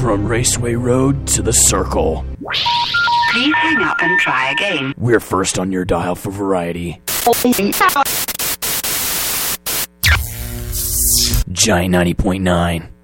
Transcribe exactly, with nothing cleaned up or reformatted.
From Raceway Road to the Circle. Please hang up and try again. We're first on your dial for variety. Giant ninety point nine.